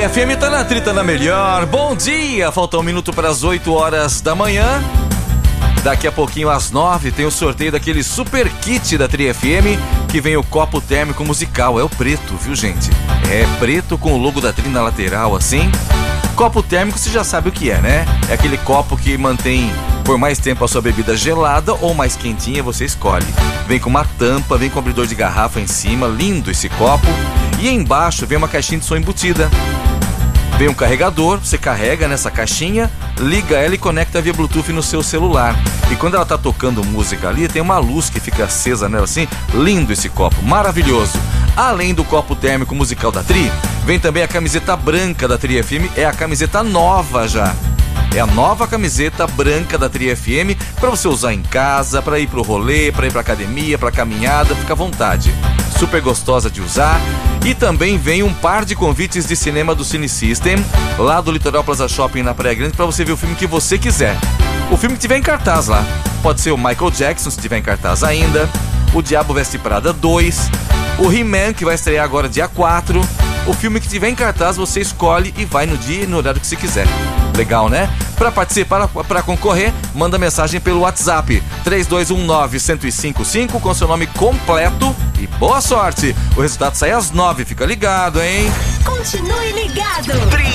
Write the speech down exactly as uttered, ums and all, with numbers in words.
F M tá na trita na melhor. Bom dia, falta um minuto para as oito horas da manhã. Daqui a pouquinho às nove tem o sorteio daquele super kit da Tri F M, que vem o copo térmico musical. É o preto, viu, gente? É preto com o logo da Tri na lateral, assim. Copo térmico você já sabe o que é, né? É aquele copo que mantém por mais tempo a sua bebida gelada ou mais quentinha, você escolhe. Vem com uma tampa, vem com abridor de garrafa em cima, lindo esse copo. E embaixo vem uma caixinha de som embutida. Vem um carregador, você carrega nessa caixinha, liga ela e conecta via Bluetooth no seu celular. E quando ela tá tocando música ali, tem uma luz que fica acesa nela assim. Lindo esse copo, maravilhoso. Além do copo térmico musical da Tri, vem também a camiseta branca da Tri F M, é a camiseta nova já. É a nova camiseta branca da Tri F M para você usar em casa, para ir pro rolê, para ir pra academia, pra caminhada, fica à vontade. Super gostosa de usar. E também vem um par de convites de cinema do Cine System, lá do Litoral Plaza Shopping na Praia Grande, para você ver o filme que você quiser. O filme que tiver em cartaz lá. Pode ser o Michael Jackson, se tiver em cartaz ainda. O Diabo Veste Prada dois. O He-Man, que vai estrear agora dia quatro. O filme que tiver em cartaz, você escolhe e vai no dia e no horário que você quiser. Legal, né? Para participar, para concorrer, manda mensagem pelo WhatsApp três dois um nove, um zero cinco cinco com seu nome completo e boa sorte. O resultado sai às nove, fica ligado, hein? Continue ligado.